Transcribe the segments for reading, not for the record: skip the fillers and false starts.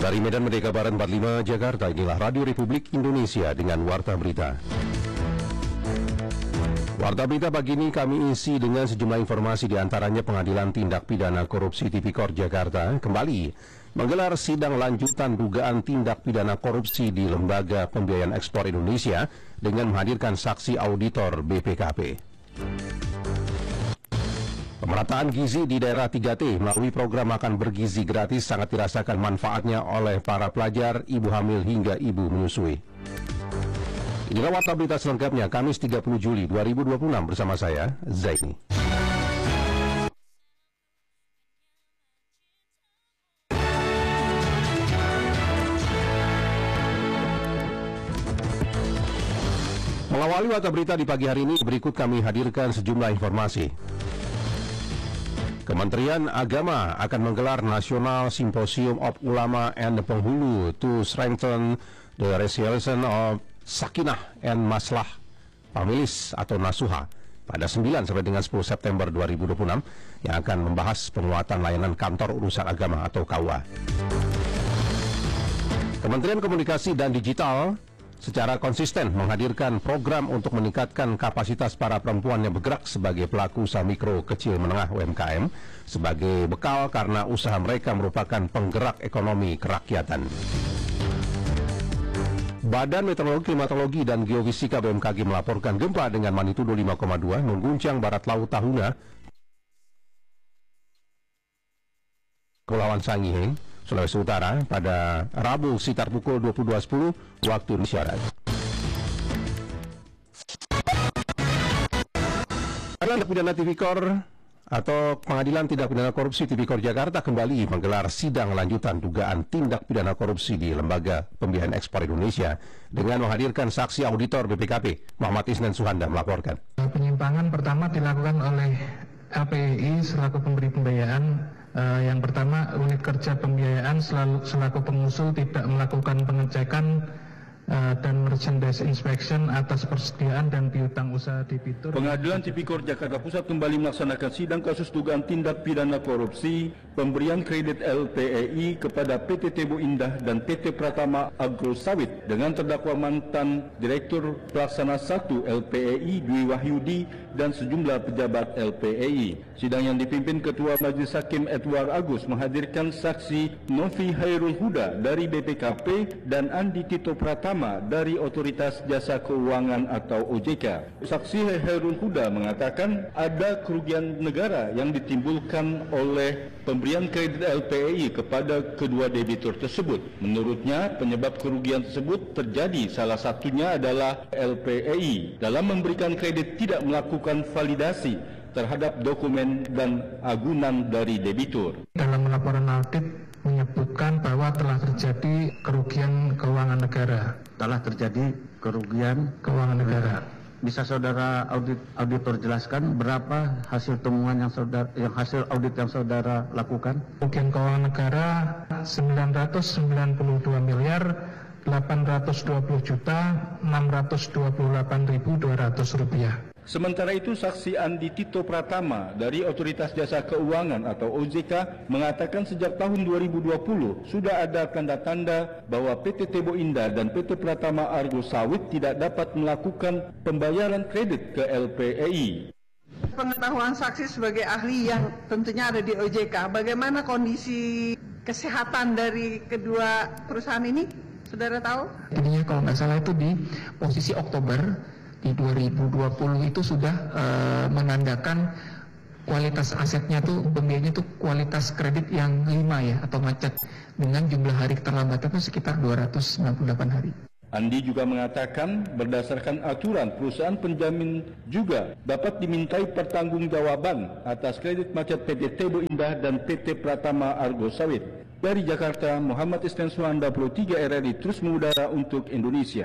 Dari Medan Merdeka Barat 45 Jakarta, inilah Radio Republik Indonesia dengan Warta Berita. Warta Berita pagi ini kami isi dengan sejumlah informasi, diantaranya Pengadilan Tindak Pidana Korupsi Tipikor Jakarta kembali menggelar sidang lanjutan dugaan tindak pidana korupsi di Lembaga Pembiayaan Ekspor Indonesia dengan menghadirkan saksi auditor BPKP. Pemerataan gizi di daerah 3T melalui program makan bergizi gratis sangat dirasakan manfaatnya oleh para pelajar, ibu hamil hingga ibu menyusui. Inilah Warta Berita selengkapnya Kamis 30 Juli 2026 bersama saya, Zaini. Mengawali Warta Berita di pagi hari ini, berikut kami hadirkan sejumlah informasi. Kementerian Agama akan menggelar National Symposium of Ulama and Penghulu to strengthen the realization of Sakinah and Maslah Families atau Nasuha pada 9 sampai dengan 10 September 2026 yang akan membahas penguatan layanan kantor urusan agama atau KUA. Kementerian Komunikasi dan Digital secara konsisten menghadirkan program untuk meningkatkan kapasitas para perempuan yang bergerak sebagai pelaku usaha mikro, kecil, menengah UMKM sebagai bekal karena usaha mereka merupakan penggerak ekonomi kerakyatan. Badan Meteorologi, Klimatologi, dan Geofisika BMKG melaporkan gempa dengan magnitudo 5,2 mengguncang barat laut Tahuna, Kepulauan Sangihe, Sulawesi Utara pada Rabu sekitar pukul 22.10 waktu Indonesia Barat. Pengadilan Pidana Tipikor atau Pengadilan Tindak Pidana Korupsi Tipikor Jakarta kembali menggelar sidang lanjutan dugaan tindak pidana korupsi di Lembaga Pembiayaan Ekspor Indonesia dengan menghadirkan saksi auditor BPKP. Muhammad Isnan Suhanda melaporkan. Penyimpangan pertama dilakukan oleh LPI selaku pemberi pembiayaan. Yang pertama, unit kerja pembiayaan selaku pengusul tidak melakukan pengecekan dan merchandise inspection atas persediaan dan piutang usaha debitur. Pengadilan Tipikor Jakarta Pusat kembali melaksanakan sidang kasus dugaan tindak pidana korupsi pemberian kredit LPEI kepada PT Tebo Indah dan PT Pratama Agro Sawit dengan terdakwa mantan Direktur Pelaksana 1 LPEI Dwi Wahyudi dan sejumlah pejabat LPEI. Sidang yang dipimpin Ketua Majelis Hakim Edward Agus menghadirkan saksi Novi Hairul Huda dari BPKP dan Andi Tito Pratama dari Otoritas Jasa Keuangan atau OJK. Saksi Hairul Huda mengatakan ada kerugian negara yang ditimbulkan oleh pemberian kredit LPEI kepada kedua debitur tersebut. Menurutnya, penyebab kerugian tersebut terjadi salah satunya adalah LPEI dalam memberikan kredit tidak melakukan validasi terhadap dokumen dan agunan dari debitur. Dalam laporan audit menyebutkan bahwa telah terjadi kerugian keuangan negara. Telah terjadi kerugian keuangan negara. Bisa saudara auditor jelaskan berapa hasil temuan yang hasil audit yang saudara lakukan? Kerugian keuangan negara 992 miliar 820 juta 628.200 rupiah. Sementara itu, saksi Andi Tito Pratama dari Otoritas Jasa Keuangan atau OJK mengatakan sejak tahun 2020 sudah ada tanda-tanda bahwa PT Tebo Indah dan PT Pratama Argo Sawit tidak dapat melakukan pembayaran kredit ke LPEI. Pengetahuan saksi sebagai ahli yang tentunya ada di OJK, bagaimana kondisi kesehatan dari kedua perusahaan ini? Saudara tahu? Jadinya kalau nggak salah itu di posisi Oktober di 2020 itu sudah menandakan kualitas asetnya tuh, pembiayanya tuh kualitas kredit yang 5 ya atau macet dengan jumlah hari keterlambatan itu sekitar 298 hari. Andi juga mengatakan berdasarkan aturan perusahaan penjamin juga dapat dimintai pertanggungjawaban atas kredit macet PT Tebo Indah dan PT Pratama Argo Sawit. Dari Jakarta, Muhammad Isnan Suhanda, Pro 3 RRI terus mengudara untuk Indonesia.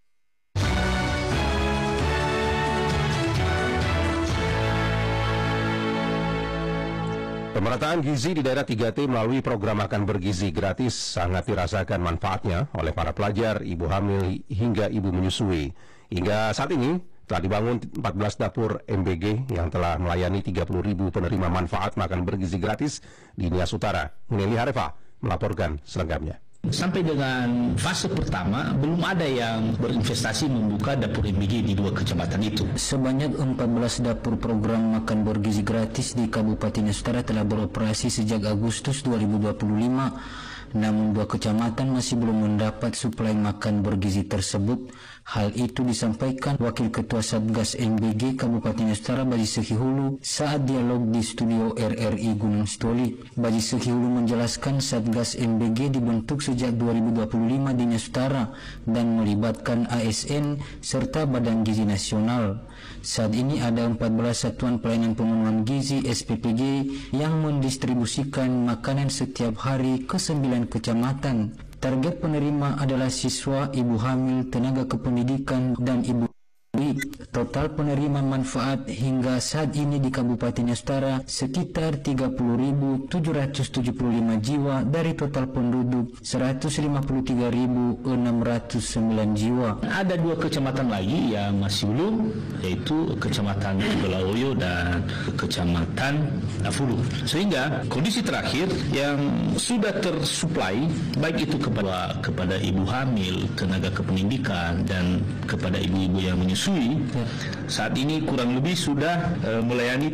Pemerataan gizi di daerah 3T melalui program makan bergizi gratis sangat dirasakan manfaatnya oleh para pelajar, ibu hamil hingga ibu menyusui. Hingga saat ini telah dibangun 14 dapur MBG yang telah melayani 30.000 penerima manfaat makan bergizi gratis di Nias Utara. Muneli Harefa melaporkan selengkapnya. Sampai dengan fase pertama, belum ada yang berinvestasi membuka dapur MBG di 2 kecamatan itu. Sebanyak 14 dapur program makan bergizi gratis di Kabupaten Nias Utara telah beroperasi sejak Agustus 2025. Namun 2 kecamatan masih belum mendapat suplai makan bergizi tersebut. Hal itu disampaikan Wakil Ketua Satgas MBG Kabupaten Nias Utara Baji Sekihulu saat dialog di studio RRI Gunung Sitoli. Baji Sekihulu menjelaskan Satgas MBG dibentuk sejak 2025 di Nias Utara dan melibatkan ASN serta Badan Gizi Nasional. Saat ini ada 14 satuan pelayanan pemenuhan gizi SPPG yang mendistribusikan makanan setiap hari ke 9 kecamatan. Target penerima adalah siswa, ibu hamil, tenaga kependidikan, dan ibu. Total penerima manfaat hingga saat ini di Kabupaten Nias Utara sekitar 30.775 jiwa dari total penduduk 153.609 jiwa. Ada 2 kecamatan lagi yang masih belum, yaitu Kecamatan Belaoyo dan Kecamatan Nafulu. Sehingga kondisi terakhir yang sudah tersuplai baik itu kepada ibu hamil, tenaga kependidikan, dan kepada ibu-ibu yang menyusui, saat ini kurang lebih sudah melayani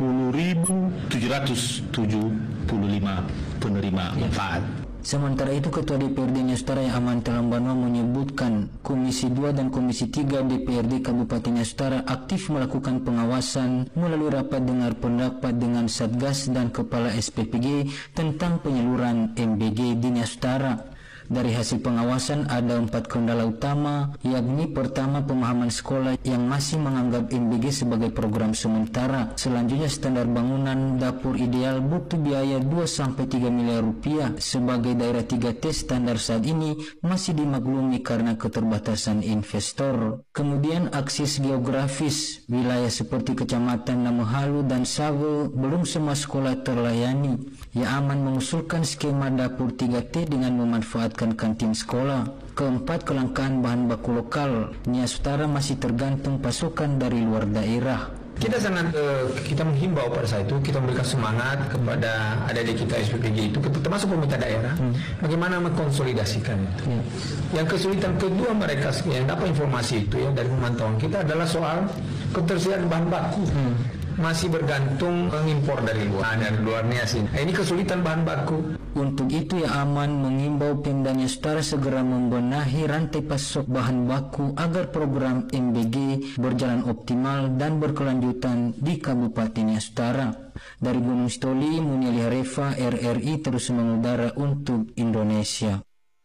30.775 penerima manfaat. Sementara itu, Ketua DPRD Nias Utara yang Aman Talambano menyebutkan Komisi 2 dan Komisi 3 DPRD Kabupaten Nias Utara aktif melakukan pengawasan melalui rapat dengar pendapat dengan Satgas dan Kepala SPPG tentang penyaluran MBG di Nias Utara. Dari hasil pengawasan ada 4 kendala utama, yakni pertama pemahaman sekolah yang masih menganggap MBG sebagai program sementara. Selanjutnya standar bangunan dapur ideal butuh biaya 2-3 miliar rupiah. Sebagai daerah 3T standar saat ini masih dimaklumi karena keterbatasan investor. Kemudian akses geografis, wilayah seperti Kecamatan Namuhalu dan Savo belum semua sekolah terlayani. Ya Aman mengusulkan skema dapur 3T dengan memanfaatkan kantin sekolah. Keempat, kelangkaan bahan baku lokal. Nias Utara masih tergantung pasokan dari luar daerah. Kita menghimbau pada saat itu, kita memberikan semangat kepada adik-adik kita SPPG itu, termasuk pemerintah daerah, bagaimana mengkonsolidasikan itu. Yang kesulitan kedua mereka yang dapat informasi itu ya dari pemantauan kita adalah soal ketersediaan bahan baku. Masih bergantung mengimpor dari luar Nias ini. Ini kesulitan bahan baku. Untuk itu Ya Aman mengimbau Pemda Nias Utara segera membenahi rantai pasok bahan baku agar program MBG berjalan optimal dan berkelanjutan di Kabupaten Nias Utara. Dari Gunung Sitoli, Muniali Harefa, RRI terus mengudara untuk Indonesia.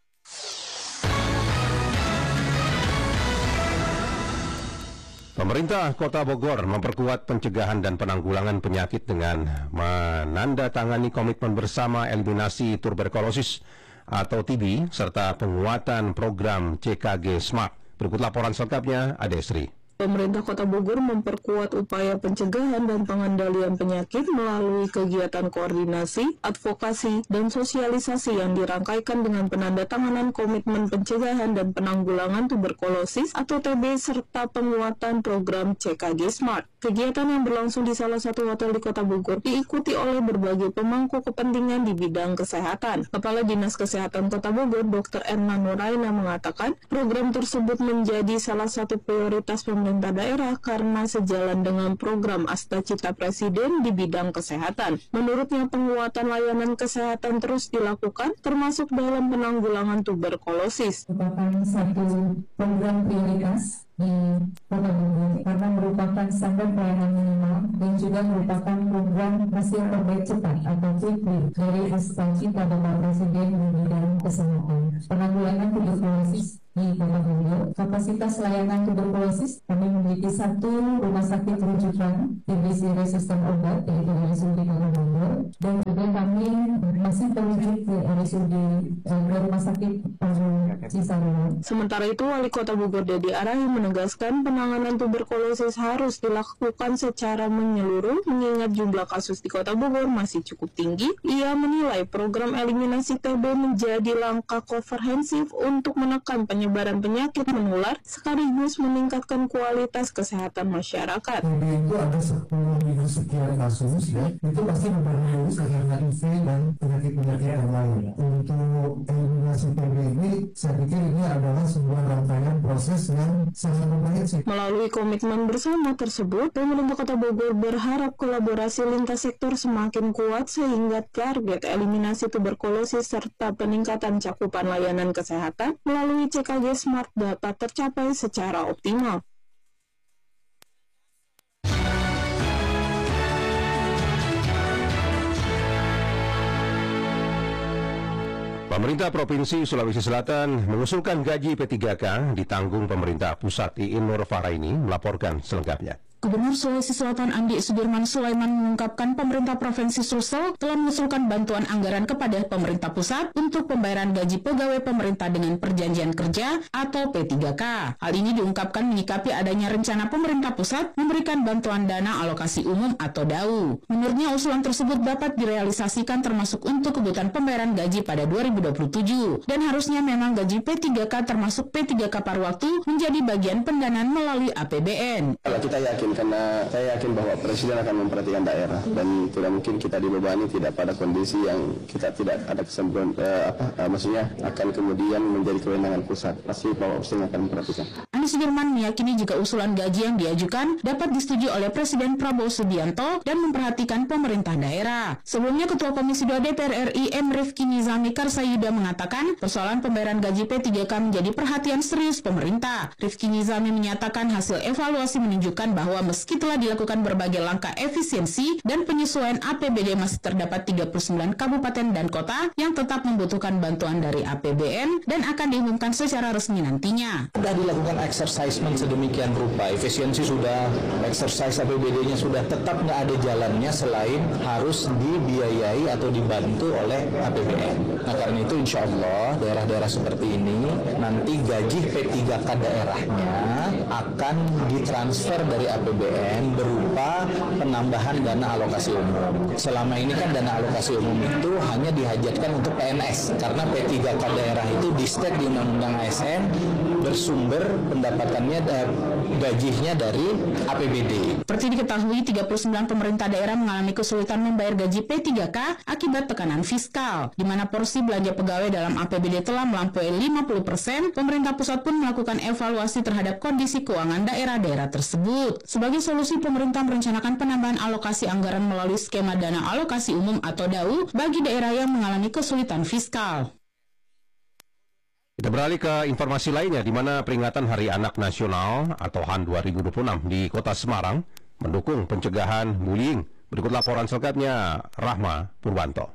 Pemerintah Kota Bogor memperkuat pencegahan dan penanggulangan penyakit dengan menandatangani komitmen bersama eliminasi tuberkulosis atau TB serta penguatan program CKG Smart. Berikut laporan selengkapnya, Adesri. Pemerintah Kota Bogor memperkuat upaya pencegahan dan pengendalian penyakit melalui kegiatan koordinasi, advokasi, dan sosialisasi yang dirangkaikan dengan penandatanganan komitmen pencegahan dan penanggulangan tuberkulosis atau TB serta penguatan program CKG Smart. Kegiatan yang berlangsung di salah satu hotel di Kota Bogor diikuti oleh berbagai pemangku kepentingan di bidang kesehatan. Kepala Dinas Kesehatan Kota Bogor, Dr. Erna Nuraina mengatakan, program tersebut menjadi salah satu prioritas pemerintah daerah karena sejalan dengan program Asta Cita Presiden di bidang kesehatan. Menurutnya, penguatan layanan kesehatan terus dilakukan, termasuk dalam penanggulangan tuberkulosis. Merupakan satu program prioritas di Kota Bogor karena merupakan standar pelayanan minimal dan juga merupakan program hasil terbaik cepat atau quick win dari Asta Cita Bapak Presiden di bidang kesehatan. Penanggulangan tuberkulosis di Kota Bogor, kapasitas layanan tuberkulosis kami memiliki 1 rumah sakit rujukan TBC resisten obat yaitu RSUD Kota Bogor, dan juga kami masih merujuk ke RSUD rumah sakit Cisarua. Sementara itu, Wali Kota Bogor Dedi Arahi menegaskan penanganan tuberkulosis harus dilakukan secara menyeluruh mengingat jumlah kasus di Kota Bogor masih cukup tinggi. Ia menilai program eliminasi TB menjadi langkah komprehensif untuk menekan penyebaran penyakit menular sekaligus meningkatkan kualitas kesehatan masyarakat. TB itu ada 10.000 sekian kasus ya, itu pasti memperluas karena HIV dan penyakit-penyakit yang lain. Untuk untuk eliminasi PB ini, saya pikir ini adalah sebuah rangkaian proses yang sangat komprehensif. Melalui komitmen bersama tersebut, pemerintah Kota Bogor berharap kolaborasi lintas sektor semakin kuat sehingga target eliminasi tuberkulosis serta peningkatan cakupan layanan kesehatan melalui CKG Smart dapat tercapai secara optimal. Pemerintah Provinsi Sulawesi Selatan mengusulkan gaji P3K ditanggung pemerintah pusat. Iin Nur Faraini melaporkan selengkapnya. Gubernur Sulawesi Selatan Andi Sudirman Sulaiman mengungkapkan pemerintah Provinsi Sulsel telah mengusulkan bantuan anggaran kepada pemerintah pusat untuk pembayaran gaji pegawai pemerintah dengan perjanjian kerja atau P3K. Hal ini diungkapkan menyikapi adanya rencana pemerintah pusat memberikan bantuan dana alokasi umum atau DAU. Menurutnya usulan tersebut dapat direalisasikan termasuk untuk kebutuhan pembayaran gaji pada 2027 dan harusnya memang gaji P3K termasuk P3K paruh waktu menjadi bagian pendanaan melalui APBN. Kalau kita yakin, karena saya yakin bahwa Presiden akan memperhatikan daerah dan tidak mungkin kita dibebani tidak pada kondisi yang kita tidak ada kesempatan maksudnya akan kemudian menjadi kewenangan pusat. Pasti Bapak Presiden akan memperhatikan. Andi Sudirman meyakini jika usulan gaji yang diajukan dapat disetujui oleh Presiden Prabowo Subianto dan memperhatikan pemerintah daerah. Sebelumnya Ketua Komisi 2 DPR RI M. Rifki Nizami Karsayuda mengatakan persoalan pembayaran gaji P3K menjadi perhatian serius pemerintah. Rifki Nizami menyatakan hasil evaluasi menunjukkan bahwa meski telah dilakukan berbagai langkah efisiensi dan penyesuaian APBD, masih terdapat 39 kabupaten dan kota yang tetap membutuhkan bantuan dari APBN dan akan diumumkan secara resmi nantinya. Sudah dilakukan exercisement sedemikian rupa, efisiensi sudah, exercise APBD-nya sudah, tetap nggak ada jalannya selain harus dibiayai atau dibantu oleh APBN. Nah karena itu insya Allah daerah-daerah seperti ini nanti gaji P3K daerahnya akan ditransfer dari APBN berupa penambahan dana alokasi umum. Selama ini kan dana alokasi umum itu hanya dihajatkan untuk PNS karena P3K daerah itu di-state di Undang-Undang ASN bersumber pendapatannya gajinya dari APBD. Seperti diketahui 39 pemerintah daerah mengalami kesulitan membayar gaji P3K akibat tekanan fiskal, di mana porsi belanja pegawai dalam APBD telah melampaui 50%. Pemerintah pusat pun melakukan evaluasi terhadap kondisi keuangan daerah-daerah tersebut. Sebagai solusi, pemerintah merencanakan penambahan alokasi anggaran melalui skema dana alokasi umum atau DAU bagi daerah yang mengalami kesulitan fiskal. Kita beralih ke informasi lainnya, di mana peringatan Hari Anak Nasional atau HAN 2026 di Kota Semarang mendukung pencegahan bullying. Berikut laporan selengkapnya, Rahma Purwanto.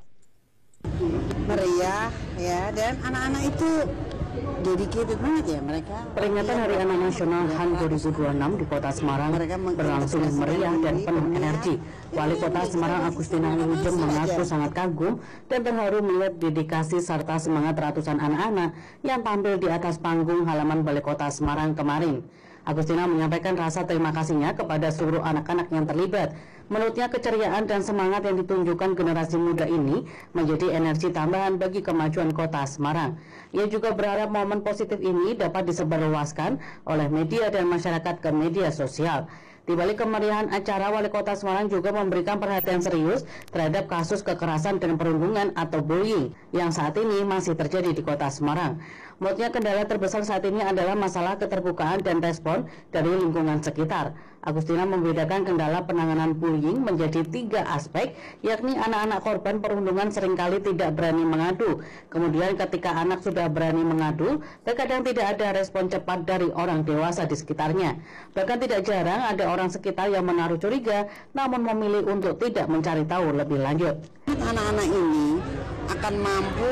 Meriah ya, dan anak-anak itu dedicated banget ya mereka. Peringatan Hari Anak Nasional HAN 2026 di Kota Semarang berlangsung meriah dan penuh energi. Wali Kota Semarang Agustina Wilujeng mengaku sangat kagum dan terharu melihat dedikasi serta semangat ratusan anak-anak yang tampil di atas panggung halaman Balai Kota Semarang kemarin. Agustina menyampaikan rasa terima kasihnya kepada seluruh anak-anak yang terlibat. Menurutnya keceriaan dan semangat yang ditunjukkan generasi muda ini menjadi energi tambahan bagi kemajuan Kota Semarang. Ia juga berharap momen positif ini dapat disebarluaskan oleh media dan masyarakat ke media sosial. Di balik kemeriahan acara, Wali Kota Semarang juga memberikan perhatian serius terhadap kasus kekerasan dan perundungan atau bullying yang saat ini masih terjadi di Kota Semarang. Menurutnya kendala terbesar saat ini adalah masalah keterbukaan dan respon dari lingkungan sekitar. Agustina membedakan kendala penanganan bullying menjadi 3 aspek, yakni anak-anak korban perundungan seringkali tidak berani mengadu. Kemudian ketika anak sudah berani mengadu, terkadang tidak ada respon cepat dari orang dewasa di sekitarnya. Bahkan tidak jarang ada orang sekitar yang menaruh curiga, namun memilih untuk tidak mencari tahu lebih lanjut. Anak-anak ini akan mampu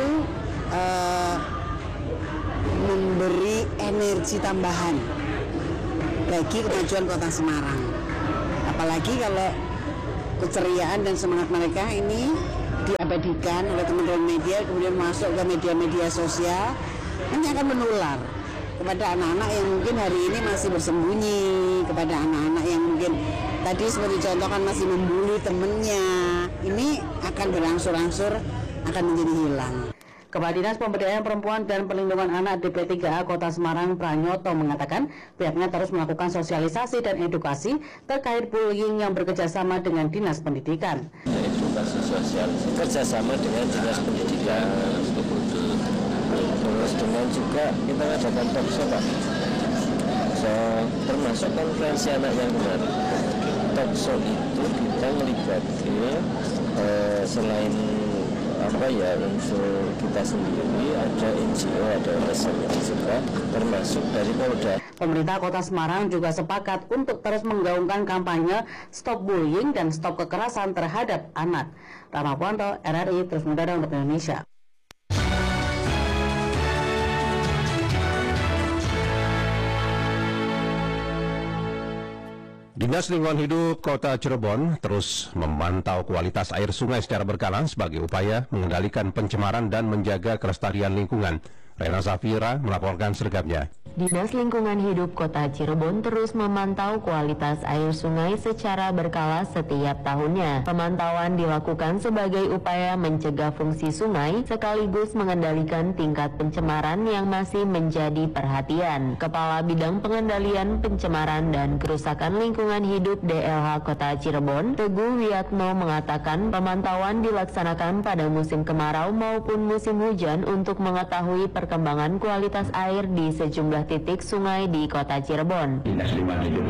memberi energi tambahan bagi kemajuan Kota Semarang. Apalagi kalau keceriaan dan semangat mereka ini diabadikan oleh teman-teman media, kemudian masuk ke media-media sosial, nanti akan menular kepada anak-anak yang mungkin hari ini masih bersembunyi, kepada anak-anak yang mungkin tadi seperti contoh kan masih membuli temennya. Ini akan berangsur-angsur akan menjadi hilang. Kepala Dinas Pemberdayaan Perempuan dan Perlindungan Anak DP3A Kota Semarang Pranyoto mengatakan pihaknya terus melakukan sosialisasi dan edukasi terkait bullying yang bekerjasama dengan Dinas Pendidikan. Edukasi sosial kerjasama dengan Dinas Pendidikan untuk dan juga kita adakan talkshow Pak. Termasuk konferensi anak yang kemarin. Talkshow itu kita melibatkan selain unsur kita sendiri, ada NGO, ada LSM juga, termasuk dari Polda. Pemerintah Kota Semarang juga sepakat untuk terus menggaungkan kampanye Stop Bullying dan Stop Kekerasan terhadap anak. Rama Puanto, RRI, terus mengudara untuk Indonesia. Dinas Lingkungan Hidup Kota Cirebon terus memantau kualitas air sungai secara berkala sebagai upaya mengendalikan pencemaran dan menjaga kelestarian lingkungan. Rena Zafira melaporkan selengkapnya. Dinas Lingkungan Hidup Kota Cirebon terus memantau kualitas air sungai secara berkala setiap tahunnya. Pemantauan dilakukan sebagai upaya mencegah fungsi sungai sekaligus mengendalikan tingkat pencemaran yang masih menjadi perhatian. Kepala Bidang Pengendalian Pencemaran dan Kerusakan Lingkungan Hidup DLH Kota Cirebon, Teguh Wiyatno mengatakan pemantauan dilaksanakan pada musim kemarau maupun musim hujan untuk mengetahui perkembangan kualitas air di sejumlah titik sungai di Kota Cirebon. Dinas Lingkungan Hidup